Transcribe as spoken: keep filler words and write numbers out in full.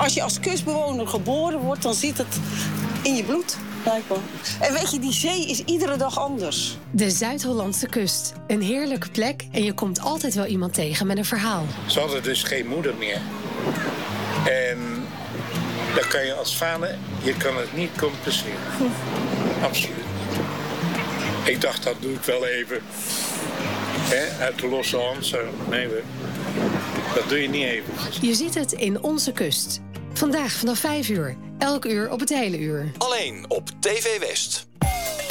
Als je als kustbewoner geboren wordt, dan zit het in je bloed. Blijkbaar. En weet je, die zee is iedere dag anders. De Zuid-Hollandse kust. Een heerlijke plek en je komt altijd wel iemand tegen met een verhaal. Ze hadden dus geen moeder meer. En dan kan je als vader, je kan het niet compenseren. Hm. Absoluut niet. Ik dacht, dat doe ik wel even. He, uit de losse hand zo. Nee, dat doe je niet even. Je ziet het in Onze Kust. Vandaag vanaf vijf uur. Elk uur op het hele uur. Alleen op T V West.